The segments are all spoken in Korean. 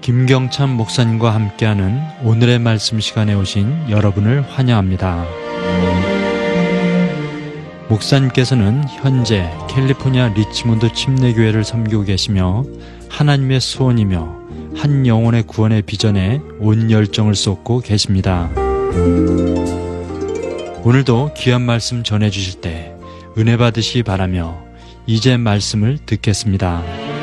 김경찬 목사님과 함께하는 오늘의 말씀 시간에 오신 여러분을 환영합니다. 목사님께서는 현재 캘리포니아 리치몬드 침례교회를 섬기고 계시며 하나님의 소원이며 한 영혼의 구원의 비전에 온 열정을 쏟고 계십니다. 오늘도 귀한 말씀 전해주실 때 은혜 받으시기 바라며 이제 말씀을 듣겠습니다.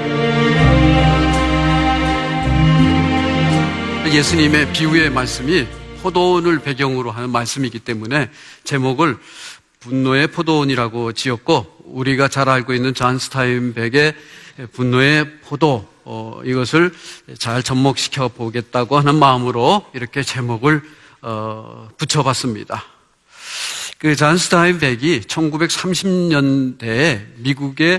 예수님의 비유의 말씀이 포도원을 배경으로 하는 말씀이기 때문에 제목을 분노의 포도원이라고 지었고, 우리가 잘 알고 있는 존 스타인백의 분노의 포도, 이것을 잘 접목시켜 보겠다고 하는 마음으로 이렇게 제목을 붙여봤습니다. 그 존 스타인백이 1930년대에 미국의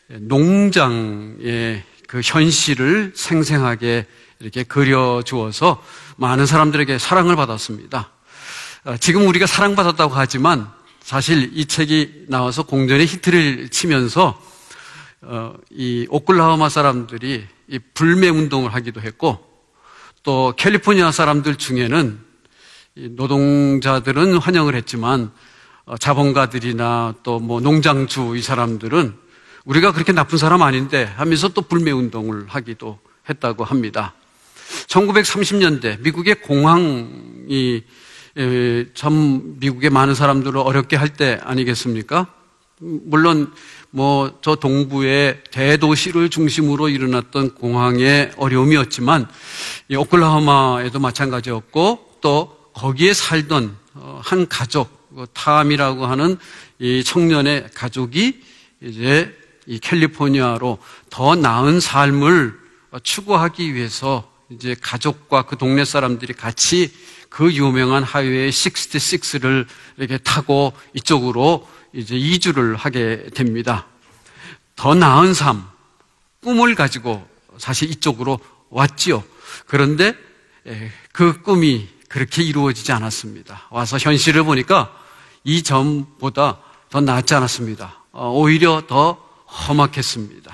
농장의 그 현실을 생생하게 이렇게 그려주어서 많은 사람들에게 사랑을 받았습니다. 지금 우리가 사랑받았다고 하지만 사실 이 책이 나와서 공전의 히트를 치면서 이 오클라호마 사람들이 이 불매 운동을 하기도 했고, 또 캘리포니아 사람들 중에는 이 노동자들은 환영을 했지만 자본가들이나 또 뭐 농장주 이 사람들은 우리가 그렇게 나쁜 사람 아닌데 하면서 또 불매 운동을 하기도 했다고 합니다. 1930년대 미국의 공황이 참 미국의 많은 사람들을 어렵게 할 때 아니겠습니까? 물론 뭐 저 동부의 대도시를 중심으로 일어났던 공황의 어려움이었지만 이 오클라호마에도 마찬가지였고, 또 거기에 살던 한 가족, 탐이라고 하는 이 청년의 가족이 이제 이 캘리포니아로 더 나은 삶을 추구하기 위해서 이제 가족과 그 동네 사람들이 같이 그 유명한 하이웨이 66를 이렇게 타고 이쪽으로 이제 이주를 하게 됩니다. 더 나은 삶, 꿈을 가지고 사실 이쪽으로 왔지요. 그런데 그 꿈이 그렇게 이루어지지 않았습니다. 와서 현실을 보니까 이전보다 더 낫지 않았습니다. 오히려 더 험악했습니다.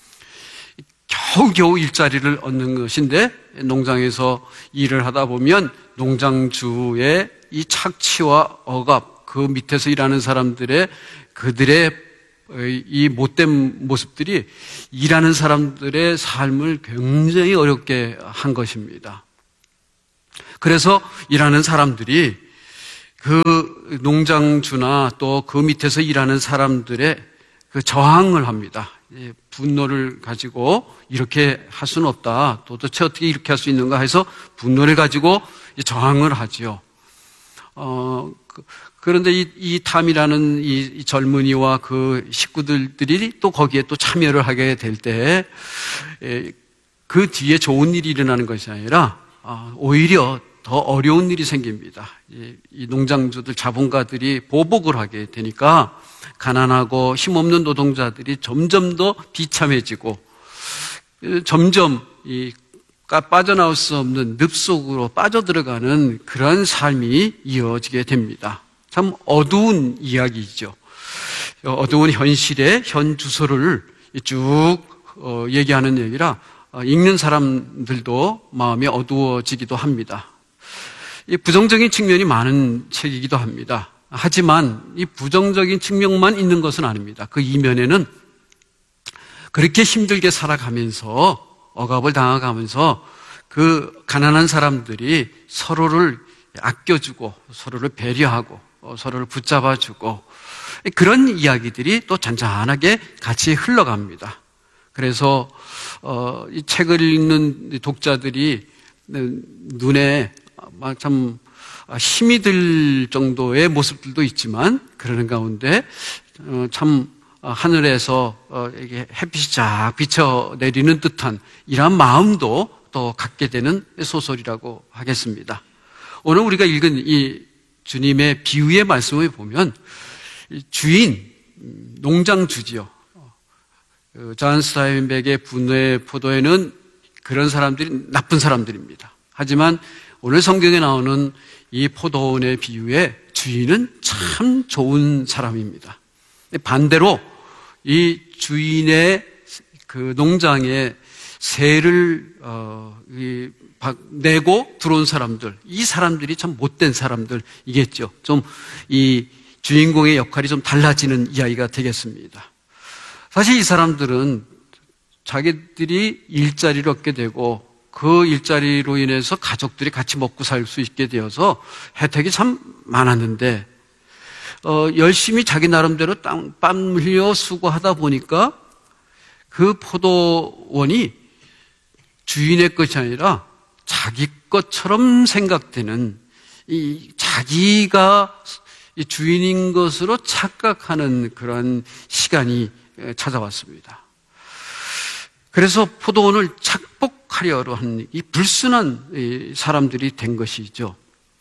겨우겨우 일자리를 얻는 것인데, 농장에서 일을 하다 보면 농장주의 이 착취와 억압, 그 밑에서 일하는 사람들의 그들의 이 못된 모습들이 일하는 사람들의 삶을 굉장히 어렵게 한 것입니다. 그래서 일하는 사람들이 그 농장주나 또 그 밑에서 일하는 사람들의 그 저항을 합니다. 분노를 가지고 이렇게 할 수는 없다. 도대체 어떻게 이렇게 할 수 있는가 해서 분노를 가지고 저항을 하지요. 그런데 이 탐이라는 이 젊은이와 그 식구들이 또 거기에 또 참여를 하게 될 때 그 뒤에 좋은 일이 일어나는 것이 아니라 오히려 더 어려운 일이 생깁니다. 이 농장주들, 자본가들이 보복을 하게 되니까 가난하고 힘없는 노동자들이 점점 더 비참해지고 점점 빠져나올 수 없는 늪 속으로 빠져들어가는 그런 삶이 이어지게 됩니다. 참 어두운 이야기죠. 어두운 현실의 현 주소를 쭉 얘기하는 얘기라 읽는 사람들도 마음이 어두워지기도 합니다. 이 부정적인 측면이 많은 책이기도 합니다. 하지만 이 부정적인 측면만 있는 것은 아닙니다. 그 이면에는 그렇게 힘들게 살아가면서 억압을 당해가면서 그 가난한 사람들이 서로를 아껴주고 서로를 배려하고 서로를 붙잡아주고 그런 이야기들이 또 잔잔하게 같이 흘러갑니다. 그래서 이 책을 읽는 독자들이 눈에 참 힘이 들 정도의 모습들도 있지만, 그러는 가운데 참 하늘에서 이게 햇빛이 쫙 비쳐내리는 듯한 이러한 마음도 또 갖게 되는 소설이라고 하겠습니다. 오늘 우리가 읽은 이 주님의 비유의 말씀을 보면 주인, 농장주지요. 존 스타인백의 분노의 포도에는 그런 사람들이 나쁜 사람들입니다. 하지만 오늘 성경에 나오는 이 포도원의 비유의 주인은 참 좋은 사람입니다. 반대로 이 주인의 그 농장의 세를 내고 들어온 사람들, 이 사람들이 참 못된 사람들이겠죠. 좀 이 주인공의 역할이 좀 달라지는 이야기가 되겠습니다. 사실 이 사람들은 자기들이 일자리를 얻게 되고 그 일자리로 인해서 가족들이 같이 먹고 살 수 있게 되어서 혜택이 참 많았는데 열심히 자기 나름대로 땀 흘려 수고하다 보니까 그 포도원이 주인의 것이 아니라 자기 것처럼 생각되는 이 자기가 이 주인인 것으로 착각하는 그런 시간이 찾아왔습니다. 그래서 포도원을 착복하려고 하는 이 불순한 사람들이 된 것이죠.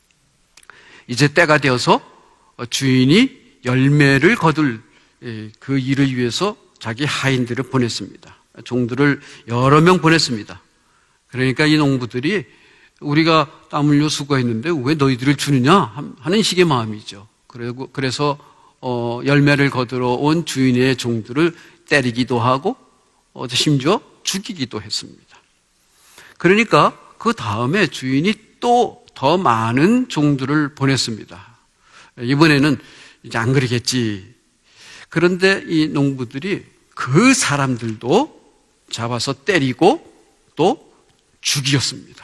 이제 때가 되어서 주인이 열매를 거둘 그 일을 위해서 자기 하인들을 보냈습니다. 종들을 여러 명 보냈습니다. 그러니까 이 농부들이 우리가 땀 흘려 수고했는데 왜 너희들을 주느냐 하는 식의 마음이죠. 그래서 열매를 거두러 온 주인의 종들을 때리기도 하고 심지어 죽이기도 했습니다. 그러니까 그 다음에 주인이 또 더 많은 종들을 보냈습니다. 이번에는 이제 안 그러겠지. 그런데 이 농부들이 그 사람들도 잡아서 때리고 또 죽였습니다.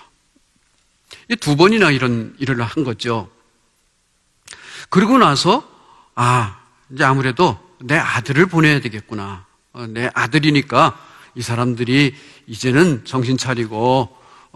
두 번이나 이런 일을 한 거죠. 그러고 나서 이제 아무래도 내 아들을 보내야 되겠구나. 내 아들이니까 이 사람들이 이제는 정신 차리고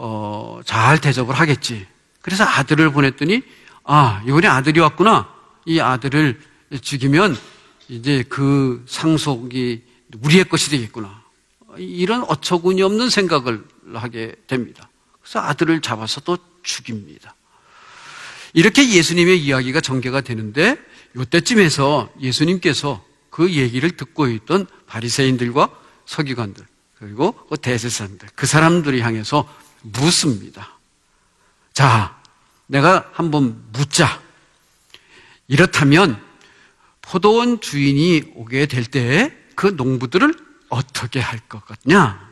잘 대접을 하겠지. 그래서 아들을 보냈더니 이번에 아들이 왔구나. 이 아들을 죽이면 이제 그 상속이 우리의 것이 되겠구나. 이런 어처구니 없는 생각을 하게 됩니다. 그래서 아들을 잡아서 또 죽입니다. 이렇게 예수님의 이야기가 전개가 되는데 이때쯤에서 예수님께서 그 얘기를 듣고 있던 바리새인들과 서기관들 그리고 대제사장들 그 사람들이 향해서 묻습니다. 자, 내가 한번 묻자. 이렇다면 포도원 주인이 오게 될 때 그 농부들을 어떻게 할 것 같냐?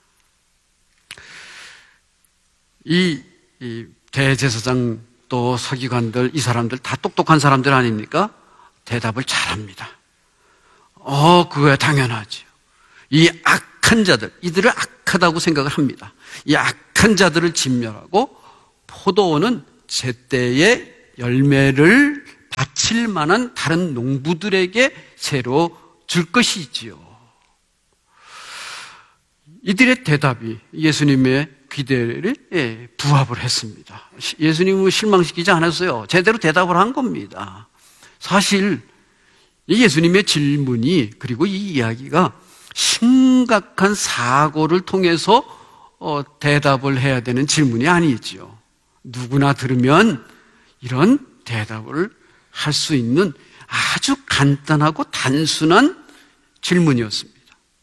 이 대제사장 또 서기관들 이 사람들 다 똑똑한 사람들 아닙니까? 대답을 잘합니다. 그거야 당연하지요. 이 악한 자들, 이들을 악하다고 생각을 합니다. 이 악한 자들을 진멸하고 포도원은 제때에 열매를 바칠 만한 다른 농부들에게 새로 줄 것이지요. 이들의 대답이 예수님의 기대를 부합을 했습니다. 예수님을 실망시키지 않았어요. 제대로 대답을 한 겁니다. 사실 예수님의 질문이 그리고 이 이야기가 심각한 사고를 통해서 대답을 해야 되는 질문이 아니지요. 누구나 들으면 이런 대답을 할 수 있는 아주 간단하고 단순한 질문이었습니다.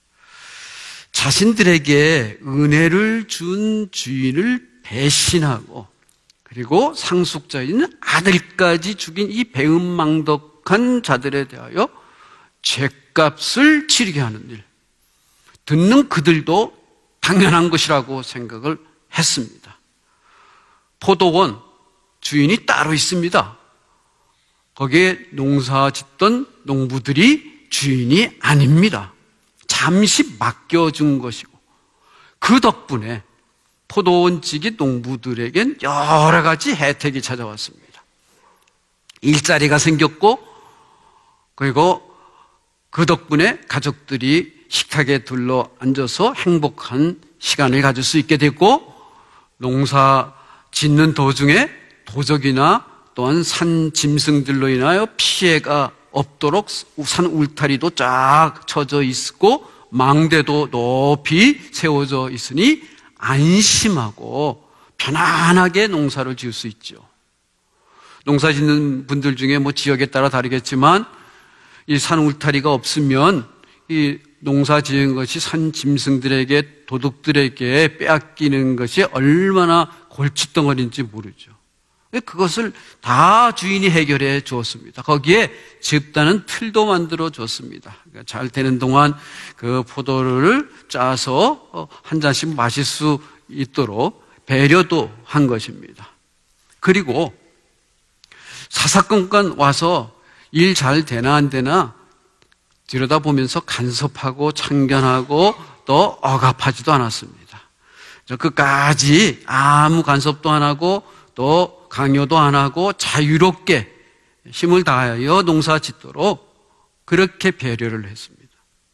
자신들에게 은혜를 준 주인을 배신하고 그리고 상속자인 아들까지 죽인 이 배은망덕한 자들에 대하여 죄값을 치르게 하는 일, 듣는 그들도 당연한 것이라고 생각을 했습니다. 포도원 주인이 따로 있습니다. 거기에 농사 짓던 농부들이 주인이 아닙니다. 잠시 맡겨준 것이고 그 덕분에 포도원 지기 농부들에겐 여러 가지 혜택이 찾아왔습니다. 일자리가 생겼고 그리고 그 덕분에 가족들이 식탁에 둘러 앉아서 행복한 시간을 가질 수 있게 됐고 농사 짓는 도중에 도적이나 또한 산 짐승들로 인하여 피해가 없도록 산 울타리도 쫙 쳐져 있고 망대도 높이 세워져 있으니 안심하고 편안하게 농사를 지을 수 있죠. 농사 짓는 분들 중에 지역에 따라 다르겠지만 이 산 울타리가 없으면 이 농사 지은 것이 산 짐승들에게 도둑들에게 빼앗기는 것이 얼마나 골칫덩어리인지 모르죠. 그것을 다 주인이 해결해 주었습니다. 거기에 집단은 틀도 만들어 줬습니다. 그러니까 잘 되는 동안 그 포도를 짜서 한 잔씩 마실 수 있도록 배려도 한 것입니다. 그리고 사사건건 와서 일 잘 되나 안 되나 들여다보면서 간섭하고 참견하고 또 억압하지도 않았습니다. 끝까지 아무 간섭도 안 하고 또 강요도 안 하고 자유롭게 힘을 다하여 농사 짓도록 그렇게 배려를 했습니다.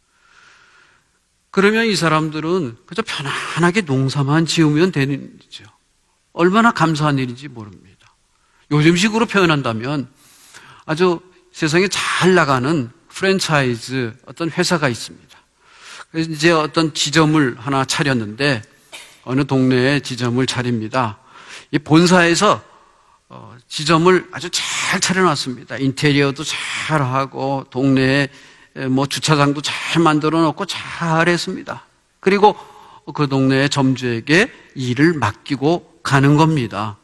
그러면 이 사람들은 그저 편안하게 농사만 지으면 되는 일이죠. 얼마나 감사한 일인지 모릅니다. 요즘식으로 표현한다면 아주 세상에 잘 나가는 프랜차이즈 어떤 회사가 있습니다. 그래서 이제 어떤 지점을 하나 차렸는데 어느 동네에 지점을 차립니다. 이 본사에서 지점을 아주 잘 차려놨습니다. 인테리어도 잘하고 동네에 뭐 주차장도 잘 만들어 놓고 잘했습니다. 그리고 그 동네의 점주에게 일을 맡기고 가는 겁니다.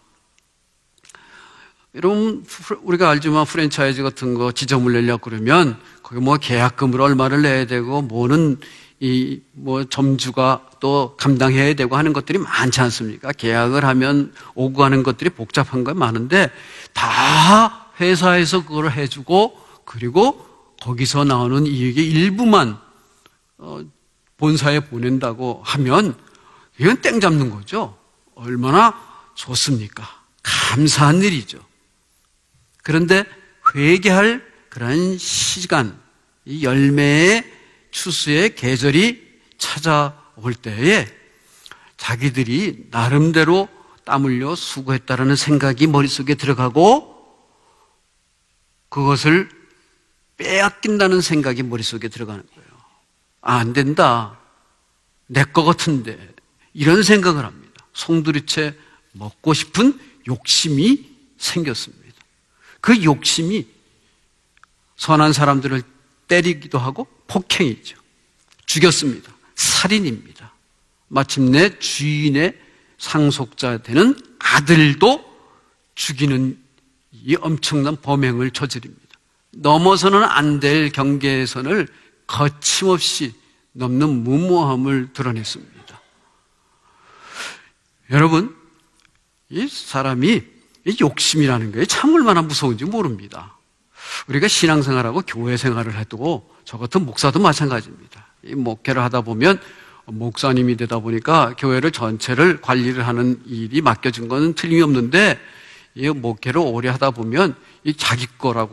여러분, 우리가 알지만 프랜차이즈 같은 거 지점을 내려고 그러면 거기 뭐 계약금을 얼마를 내야 되고 뭐는 뭐 점주가 또 감당해야 되고 하는 것들이 많지 않습니까? 계약을 하면 오고 가는 것들이 복잡한 거 많은데 다 회사에서 그걸 해주고 그리고 거기서 나오는 이익의 일부만 본사에 보낸다고 하면 이건 땡 잡는 거죠. 얼마나 좋습니까? 감사한 일이죠. 그런데 회개할 그런 시간, 이 열매의 추수의 계절이 찾아올 때에 자기들이 나름대로 땀 흘려 수고했다라는 생각이 머릿속에 들어가고 그것을 빼앗긴다는 생각이 머릿속에 들어가는 거예요. 안 된다. 내 거 같은데. 이런 생각을 합니다. 송두리째 먹고 싶은 욕심이 생겼습니다. 그 욕심이 선한 사람들을 때리기도 하고 폭행이죠. 죽였습니다. 살인입니다. 마침내 주인의 상속자 되는 아들도 죽이는 이 엄청난 범행을 저지릅니다. 넘어서는 안 될 경계선을 거침없이 넘는 무모함을 드러냈습니다. 여러분, 이 사람이 이 욕심이라는 게 참 얼마나 무서운지 모릅니다. 우리가 신앙생활하고 교회 생활을 해도 저 같은 목사도 마찬가지입니다. 이 목회를 하다 보면 목사님이 되다 보니까 교회를 전체를 관리를 하는 일이 맡겨진 건 틀림이 없는데 이 목회를 오래 하다 보면 이 자기 거라고